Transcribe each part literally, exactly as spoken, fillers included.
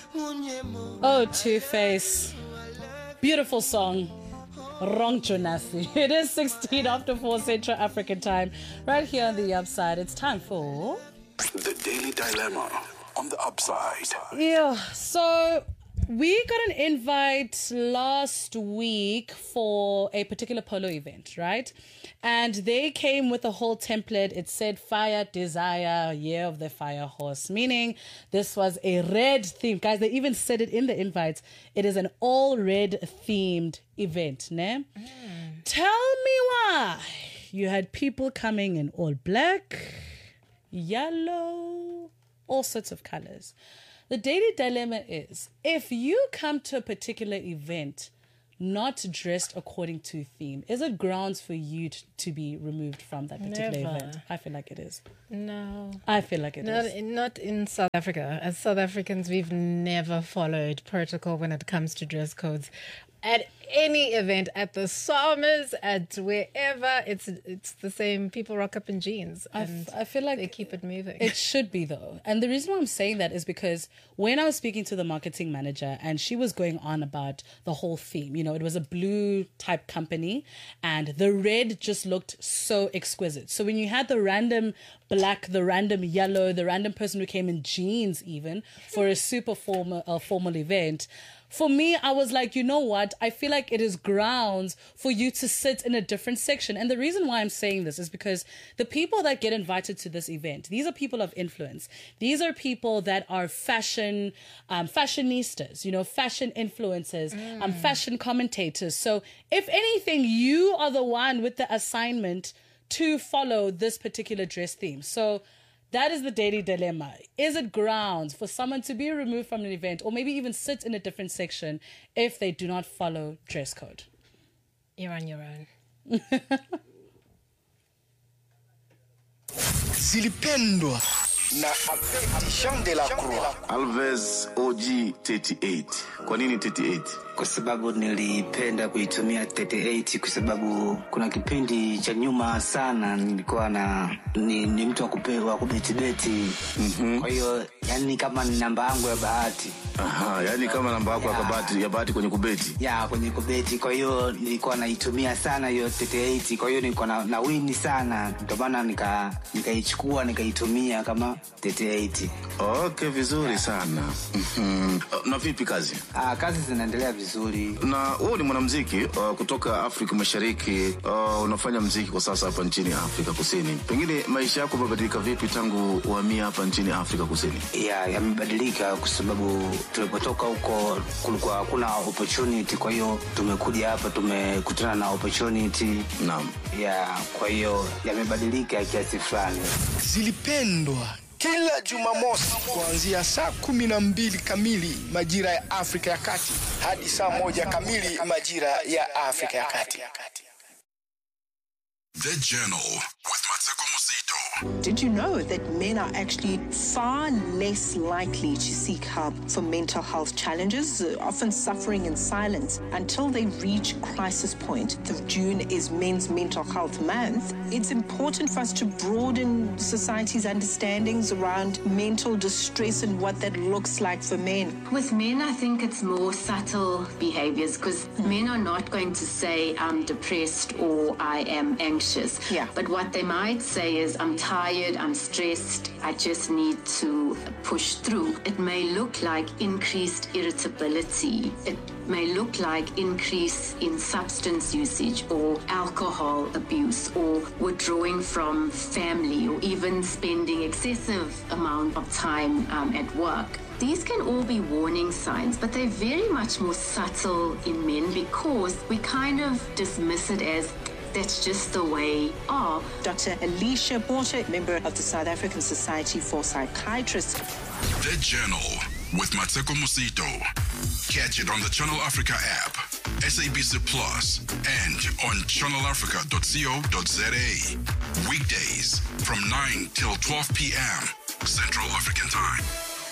Oh, Two-Face. Beautiful song. Wrong Jonasi. It is sixteen after four Central African time. Right here on the upside. It's time for... The Daily Dilemma on the upside. Yeah, so... We got an invite last week for a particular polo event, right? And they came with a whole template. It said Fire Desire, Year of the Fire Horse, meaning this was a red theme. Guys, they even said it in the invites. It is an all red themed event, ne? Mm. Tell me why you had people coming in all black, yellow, all sorts of colors. The daily dilemma is, if you come to a particular event not dressed according to theme, is it grounds for you t- to be removed from that particular Never. event? I feel like it is. No. I feel like it not, is. Not in South Africa. As South Africans, we've never followed protocol when it comes to dress codes. At any event, at the Summers, at wherever, it's it's the same. People rock up in jeans, I, and f- I feel like they keep it moving. It should be, though. And the reason why I'm saying that is because when I was speaking to the marketing manager and she was going on about the whole theme, you know, it was a blue type company and the red just looked so exquisite. So when you had the random black, the random yellow, the random person who came in jeans even for a super formal, uh, formal event, for me, I was like, you know what? I feel like it is grounds for you to sit in a different section. And the reason why I'm saying this is because the people that get invited to this event, these are people of influence. These are people that are fashion, um, fashionistas, you know, fashion influencers, mm. um, fashion commentators. So if anything, you are the one with the assignment to follow this particular dress theme. So that is the daily dilemma. Is it grounds for someone to be removed from an event or maybe even sit in a different section if they do not follow dress code? You're on your own. Zilipendwa na Jean de la Croix. Alves O G thirty-eight. Kwa nini thirty-eight? Kwa sababu nilipenda kuitumia thirty-eight kwa sababu kuna kipindi cha nyuma sana nilikuwa na ni, ni mtu wa kupewa kubetibeti. Mhm. Kwa hiyo yani kama ni namba yangu ya bahati. Aha, yani kama namba yako ya bahati ya bahati kwenye kubeti. Ya kwenye kubeti. Kwa hiyo nilikuwa naitumia sana hiyo thirty-eight. Kwa hiyo nilikuwa na, na win sana. Ndio maana nika nikaichukua nikaitumia kama thirty-eight. Okay, vizuri sana. Mhm. Na vipi kazi? Ah, kazi zinaendelea vizuri. Na wewe ni mwanamuziki uh, kutoka Afrika Mashariki, uh, unafanya muziki kwa sasa hapa nchini Afrika Kusini. Pengine maisha yako yamebadilika vipi tangu uhamia hapa nchini Afrika Kusini? Ya, yamebadilika kwa sababu tulipotoka huko kulikuwa hakuna opportunity, kwa hiyo tumekuja hapa tumekutana na opportunity. Naam. Ya, kwa hiyo yamebadilika kiasi fulani. Zilipendwa kila Jumamosi kuanzia saa kumi na mbili kamili majira ya Afrika ya Kati hadi saa moja kamili majira ya Afrika ya Kati. The Journal with Mateko Musito. Did you know that men are actually far less likely to seek help for mental health challenges, uh, often suffering in silence until they reach crisis point? The June is Men's Mental Health Month. It's important for us to broaden society's understandings around mental distress and what that looks like for men. With men, I think it's more subtle behaviors because men are not going to say, I'm depressed or I am anxious. Yeah. But what they might say is, I'm tired, I'm stressed, I just need to push through. It may look like increased irritability. It may look like increase in substance usage or alcohol abuse or withdrawing from family or even spending excessive amount of time um, at work. These can all be warning signs, but they're very much more subtle in men because we kind of dismiss it as that's just the way are. Doctor Alicia Porter, member of the South African Society for Psychiatrists. The Journal with Mateko Musito. Catch it on the Channel Africa app, S A B C Plus, and on channel africa dot co dot za. Weekdays from nine till twelve p.m. Central African Time.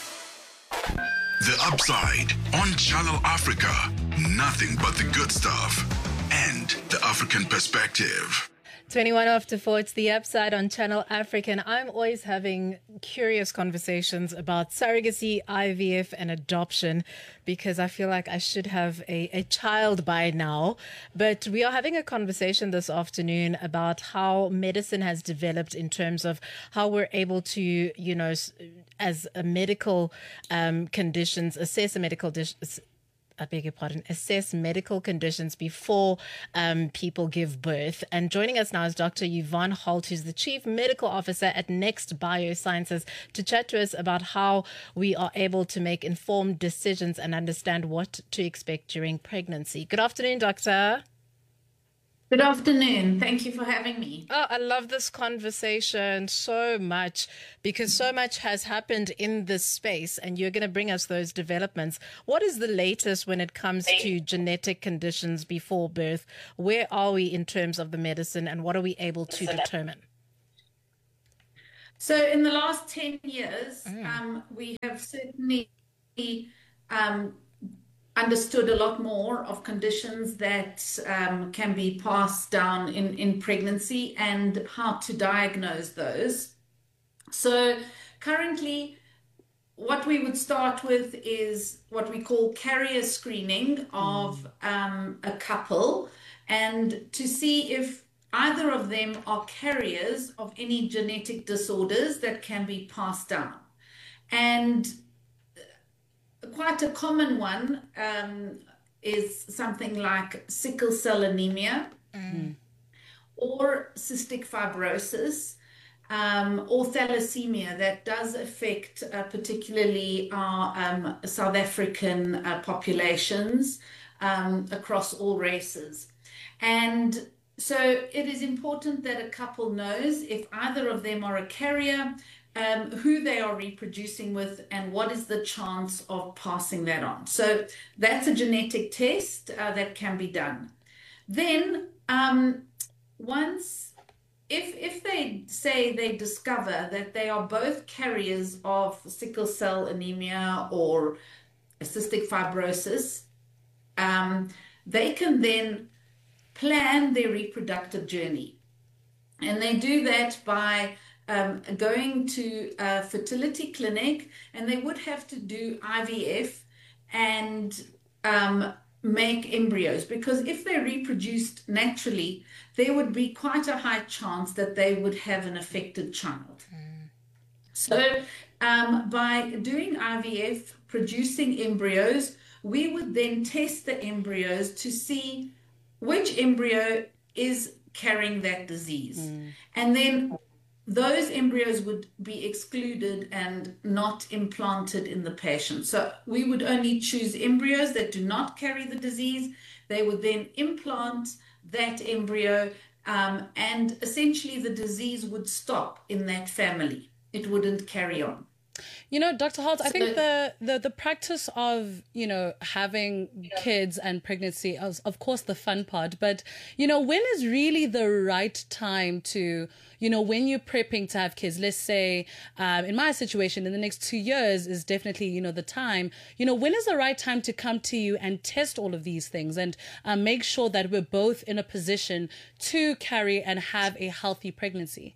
The Upside on Channel Africa. Nothing but the good stuff and the African perspective. twenty-one after four, it's The Upside on Channel Africa, and I'm always having curious conversations about surrogacy, I V F, and adoption because I feel like I should have a, a child by now. But we are having a conversation this afternoon about how medicine has developed in terms of how we're able to, you know, as a medical um, conditions, assess a medical dish. I beg your pardon, assess medical conditions before um, people give birth. And joining us now is Doctor Yvonne Holt, who's the Chief Medical Officer at Next Biosciences, to chat to us about how we are able to make informed decisions and understand what to expect during pregnancy. Good afternoon, Doctor. Good afternoon. Thank you for having me. Oh, I love this conversation so much because so much has happened in this space and you're going to bring us those developments. What is the latest when it comes to genetic conditions before birth? Where are we in terms of the medicine and what are we able to determine? So in the last ten years, mm. um, we have certainly um, understood a lot more of conditions that um, can be passed down in, in pregnancy and how to diagnose those. So currently, what we would start with is what we call carrier screening of um, a couple, and to see if either of them are carriers of any genetic disorders that can be passed down. And quite a common one um, is something like sickle cell anemia mm. or cystic fibrosis um, or thalassemia that does affect uh, particularly our um, South African uh, populations um, across all races. And so it is important that a couple knows if either of them are a carrier, Um, who they are reproducing with, and what is the chance of passing that on. So that's a genetic test uh, that can be done. Then um, once, if, if they say they discover that they are both carriers of sickle cell anemia or cystic fibrosis, um, they can then plan their reproductive journey. And they do that by Um, going to a fertility clinic, and they would have to do I V F and um, make embryos, because if they reproduced naturally, there would be quite a high chance that they would have an affected child. Mm. So um, by doing I V F, producing embryos, we would then test the embryos to see which embryo is carrying that disease. Mm. And then those embryos would be excluded and not implanted in the patient. So we would only choose embryos that do not carry the disease. They would then implant that embryo um, and essentially the disease would stop in that family. It wouldn't carry on. You know, Doctor Holt, I think the, the, the practice of, you know, having yeah. kids and pregnancy is, of course, the fun part. But, you know, when is really the right time to, you know, when you're prepping to have kids, let's say, um, in my situation, in the next two years is definitely, you know, the time, you know, when is the right time to come to you and test all of these things and um, make sure that we're both in a position to carry and have a healthy pregnancy?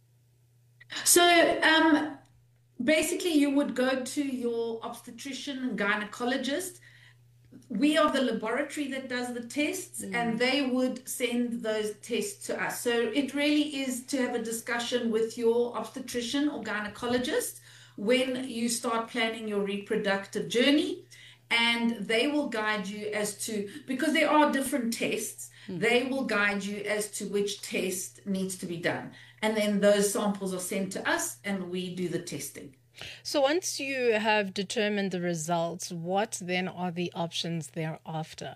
So, um, basically, you would go to your obstetrician and gynecologist. We are the laboratory that does the tests, mm. and they would send those tests to us. So it really is to have a discussion with your obstetrician or gynecologist when you start planning your reproductive journey, and they will guide you as to, because there are different tests, mm. they will guide you as to which test needs to be done. And then those samples are sent to us and we do the testing. So once you have determined the results, what then are the options thereafter?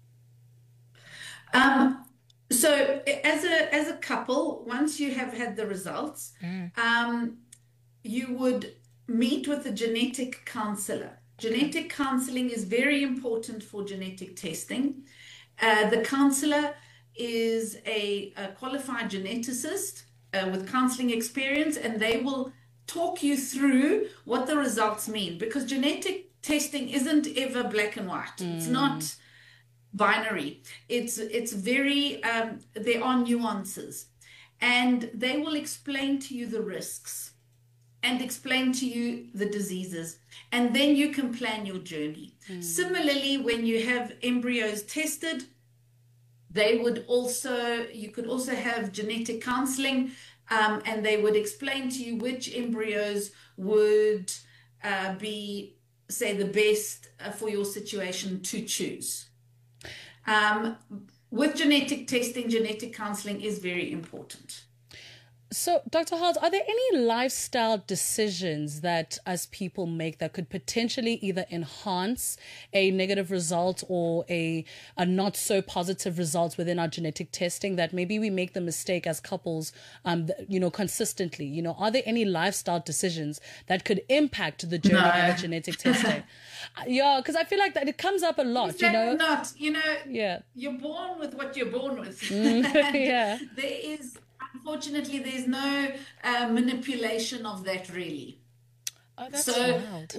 Um, so as a as a couple, once you have had the results, mm. um, you would meet with a genetic counselor. Genetic counseling is very important for genetic testing. Uh, the counselor is a, a qualified geneticist uh, with counseling experience, and they will talk you through what the results mean, because genetic testing isn't ever black and white. Mm. It's not binary. It's it's very, um, there are nuances. and they will explain to you the risks and explain to you the diseases, and then you can plan your journey. Mm. Similarly, when you have embryos tested, they would also, you could also have genetic counseling, um, and they would explain to you which embryos would uh, be, say, the best uh, for your situation to choose. Um, with genetic testing, genetic counseling is very important. So, Doctor Hart, are there any lifestyle decisions that as people make that could potentially either enhance a negative result or a, a not so positive result within our genetic testing that maybe we make the mistake as couples, um, you know, consistently? You know, are there any lifestyle decisions that could impact the journey No. of the genetic testing? Yeah, because I feel like that it comes up a lot, Is you that know? not, you know, Yeah. you're born with what you're born with. Mm, yeah. There is, unfortunately, there's no uh, manipulation of that really. Oh, that's So wild.